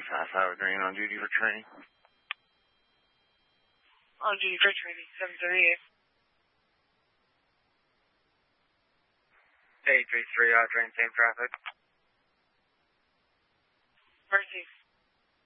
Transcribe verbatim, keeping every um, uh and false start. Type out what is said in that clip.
five five Green on duty for training. On duty for training, seven thirty-eight. eight three three, uh, train, same traffic. Mercy.